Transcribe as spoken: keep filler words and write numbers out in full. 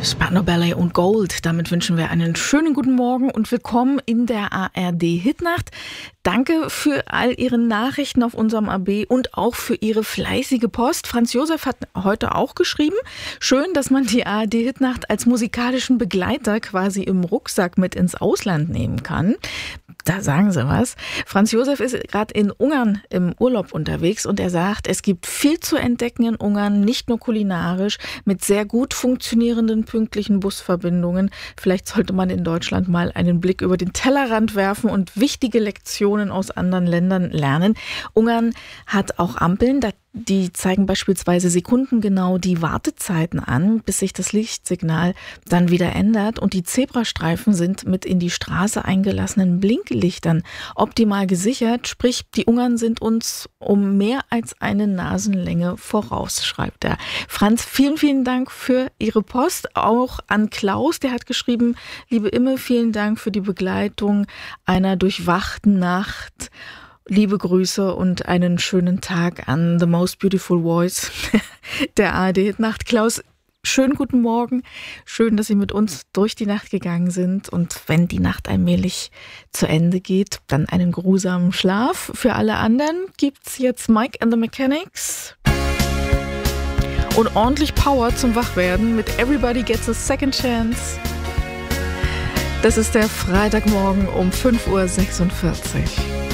Spandau Ballet und Gold. Damit wünschen wir einen schönen guten Morgen und willkommen in der A R D-Hitnacht. Danke für all Ihre Nachrichten auf unserem A B und auch für Ihre fleißige Post. Franz Josef hat heute auch geschrieben. Schön, dass man die A R D-Hitnacht als musikalischen Begleiter quasi im Rucksack mit ins Ausland nehmen kann. Da sagen Sie was. Franz Josef ist gerade in Ungarn im Urlaub unterwegs und er sagt, es gibt viel zu entdecken in Ungarn, nicht nur kulinarisch, mit sehr gut funktionierenden pünktlichen Busverbindungen. Vielleicht sollte man in Deutschland mal einen Blick über den Tellerrand werfen und wichtige Lektionen aus anderen Ländern lernen. Ungarn hat auch Ampeln, die zeigen beispielsweise sekundengenau die Wartezeiten an, bis sich das Lichtsignal dann wieder ändert. Und die Zebrastreifen sind mit in die Straße eingelassenen Blinklichtern optimal gesichert. Sprich, die Ungarn sind uns um mehr als eine Nasenlänge voraus, schreibt er. Franz, vielen, vielen Dank für Ihre Post. Auch an Klaus, der hat geschrieben, liebe Imme, vielen Dank für die Begleitung einer durchwachten Nacht. Liebe Grüße und einen schönen Tag an The Most Beautiful Voice der A R D-Hitnacht. Klaus, schönen guten Morgen. Schön, dass Sie mit uns durch die Nacht gegangen sind. Und wenn die Nacht allmählich zu Ende geht, dann einen grusamen Schlaf. Für alle anderen gibt's jetzt Mike and the Mechanics und ordentlich Power zum Wachwerden mit Everybody Gets a Second Chance. Das ist der Freitagmorgen um fünf Uhr sechsundvierzig.